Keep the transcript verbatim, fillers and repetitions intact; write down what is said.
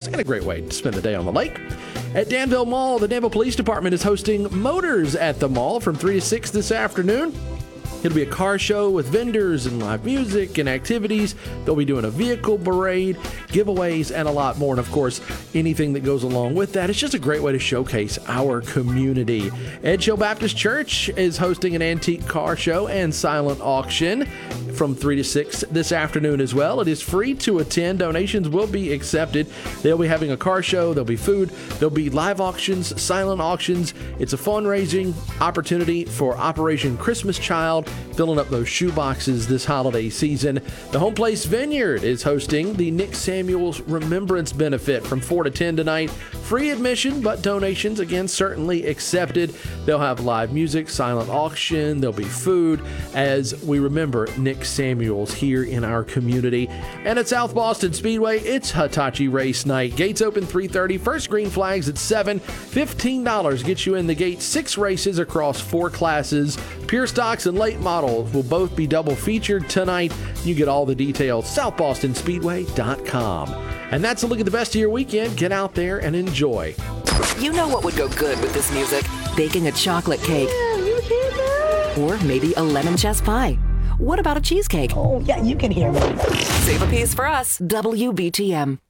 and a great way to spend the day on the lake. At Danville Mall, the Danville Police Department is hosting Motors at the Mall from three to six this afternoon. It'll be a car show with vendors and live music and activities. They'll be doing a vehicle parade, giveaways, and a lot more. And of course, anything that goes along with that. It's just a great way to showcase our community. Edge Hill Baptist Church is hosting an antique car show and silent auction from three to six this afternoon as well. It is free to attend. Donations will be accepted. They'll be having a car show. There'll be food. There'll be live auctions, silent auctions. It's a fundraising opportunity for Operation Christmas Child, filling up those shoe boxes this holiday season. The Home Place Vineyard is hosting the Nick Samuels Remembrance Benefit from four to ten tonight. Free admission, but donations, again, certainly accepted. They'll have live music, silent auction. There'll be food as we remember Nick Samuels here in our community. And at South Boston Speedway, it's Hitachi Race Night. Gates open three thirty. First green flags at seven. fifteen dollars gets you in the gate. Six races across four classes. Pure stocks and late models will both be double featured tonight. You get all the details, south boston speedway dot com. And that's a look at the best of your weekend. Get out there and enjoy. You know what would go good with this music? Baking a chocolate cake. Yeah, you hear that? Or maybe a lemon chess pie. What about a cheesecake? Oh, yeah, you can hear me. Save a piece for us. W B T M.